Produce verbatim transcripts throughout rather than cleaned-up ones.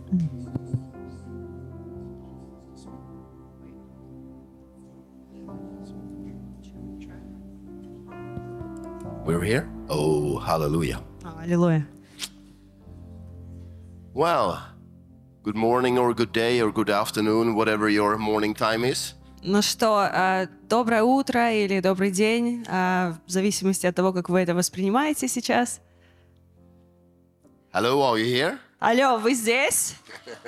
We're here? Oh, hallelujah. Аллилуйя. Well, good morning or good day or good afternoon, whatever your morning time is. Ну что, а, доброе утро или добрый день, а, в зависимости от того, как вы это воспринимаете сейчас. Hello, are you here? Алло, вы здесь?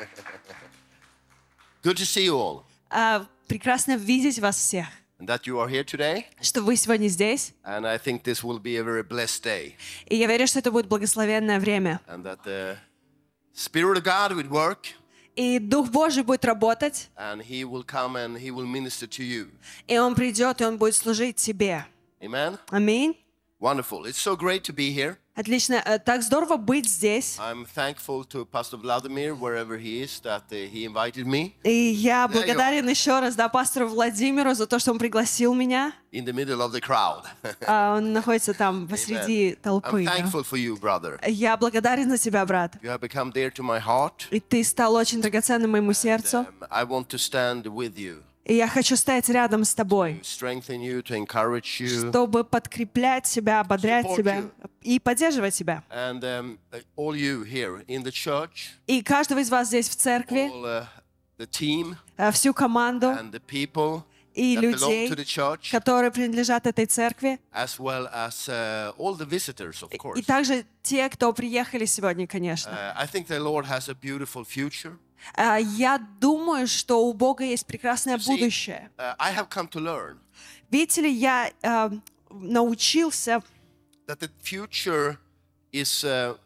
Good to see you all. А, прекрасно видеть вас всех, And that you are here today. что вы сегодня здесь. And I think this will be a very blessed day. И я верю, что это будет благословенное время. And that the Spirit of God will work. И Дух Божий будет работать, And He will come and He will minister to you. и Он придет, и Он будет служить тебе. Amen? Аминь. Wonderful. It's so great to be here. Отлично. Э, Так здорово быть здесь. I'm thankful to Pastor Vladimir, wherever he is, that uh, he invited me И я благодарен еще раз, да, пастору Владимиру за то, что он пригласил меня. in the middle of the crowd. А, Он находится там посреди I'm толпы. да. thankful for you, brother. Я благодарен за тебя, брат. You have become dear to my heart. И ты стал очень драгоценным моему сердцу. Um, I want to stand with you, И я хочу стоять рядом с тобой, strengthen you, to encourage you. чтобы подкреплять тебя, ободрять Support тебя you. и поддерживать тебя. And um, uh, all you here in the church, И каждого из вас здесь в церкви, all uh, the team э, всю команду and the people и that belong людей, to the church, которые принадлежат этой церкви, as well as uh, all the visitors, of и course. также те, кто приехали сегодня, конечно. Uh, I think the Lord has a beautiful future. Э, Я думаю, что у Бога есть прекрасное See, будущее. uh, I have come to learn Видите ли, я э, научился, that the future is uh,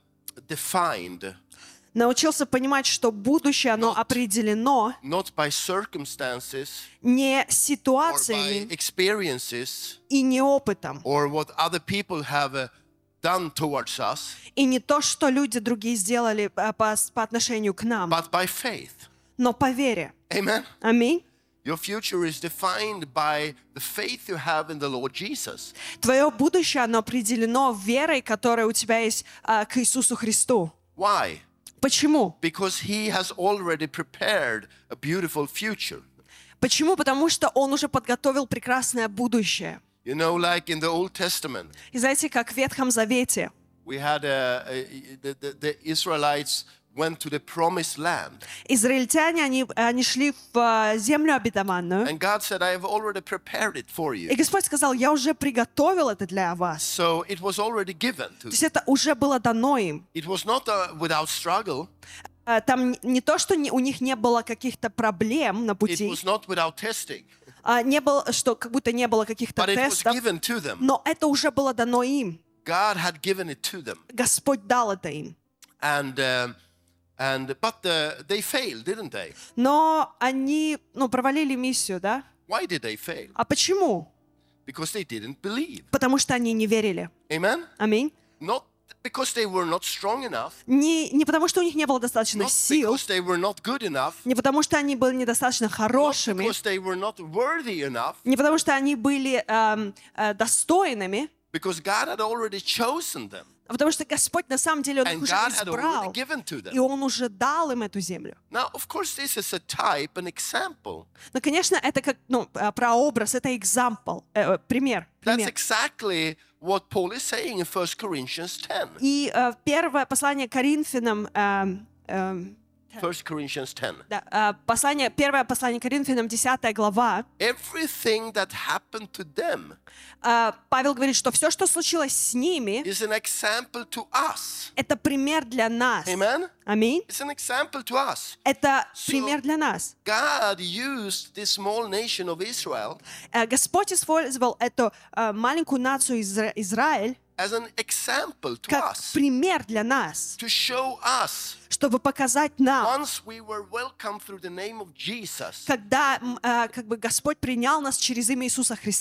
defined научился понимать, что будущее, оно Not- определено not by circumstances не or by ситуациями experiences и не опытом, or what other people have uh, done towards us, и не то, что люди другие сделали э, по, по отношению к нам, but by faith. но по вере. Amen. Аминь. Your future is defined by the faith you have in the Lord Jesus. Твое будущее, оно определено верой, которая у тебя есть э, к Иисусу Христу. Why? Почему? Because He has already prepared a beautiful future. Почему? Потому что Он уже подготовил прекрасное будущее. You know, like in the Old Testament, И знаете, как в Ветхом Завете, we had uh, uh, the, the, the Israelites went to the promised land. израильтяне, они, они шли в э, землю обетованную, And God said, I have already prepared it for и you. Господь сказал: я уже приготовил это для вас. So it was already given to То them. есть это уже было дано им. It was not uh, without struggle. Э, Там не то, что не- у них не было каких-то проблем на It пути, was not without testing. а не было, что как будто не было каких-то But it was тестов, given to them. но это уже было дано им. God had given it to them. Господь дал это им. And, um, and but uh, they failed, didn't they? Но они, ну, провалили миссию, да? Why did they fail? А почему? Because they didn't believe. Потому что они не верили. Amen? Аминь. Not because they were not strong enough. Не, не потому, что у них не было достаточно Not сил, because they were not good enough. не потому, что они были недостаточно Not хорошими, because they were not worthy enough. не потому, что они были эм, э, достойными, Because God had already chosen them. а потому что Господь на самом деле Он их And уже God had избрал, already given to them. и Он уже дал им эту землю. Now, of course, this is a type, an example. Но, конечно, это как, ну, э, прообраз, это example, э, пример. That's пример. exactly what Paul is saying in First Corinthians ten. И э, первое послание Коринфянам, эм, эм, First Corinthians ten. да, э, послание, первое послание Коринфянам, десятая глава, Everything that happened to them э, Павел говорит, что все, что случилось с ними, is an example to us. это пример для нас. Amen? Аминь. It's an example to us. Это пример для нас. God used this small nation of Israel Э, Господь использовал эту э, маленькую нацию Изра- Израиль as an example to как us, пример для нас, to show us чтобы показать нам, once we were welcomed through the name of Jesus, когда м, э, как бы Господь принял нас через имя Иисуса Христа,